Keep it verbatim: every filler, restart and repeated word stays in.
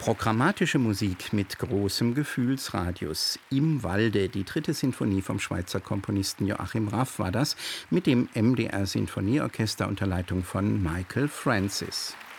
Programmatische Musik mit großem Gefühlsradius. Im Walde, die dritte Sinfonie vom Schweizer Komponisten Joachim Raff war das, mit dem M D R Sinfonieorchester unter Leitung von Michael Francis.